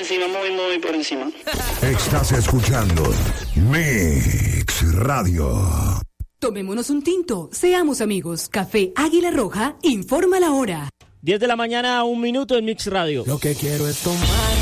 encima, muy por encima. Estás escuchando Mix Radio. Tomémonos un tinto, seamos amigos. Café Águila Roja informa la hora. 10 de la mañana, 1 minuto en Mix Radio. Lo que quiero es tomar